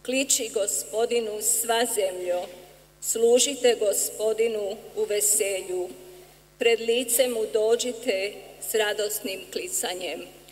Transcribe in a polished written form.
Kliči Gospodinu sva zemljo, služite Gospodinu u veselju, pred lice mu dođite s radosnim klicanjem.